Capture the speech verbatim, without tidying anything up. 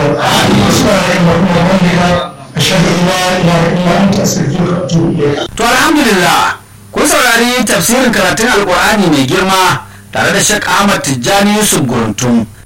To alhamdulillah kun saurari tafsirin karatun alkur'ani mai girma tare da Sheikh Ahmad Tijjani Yusuf Guruntum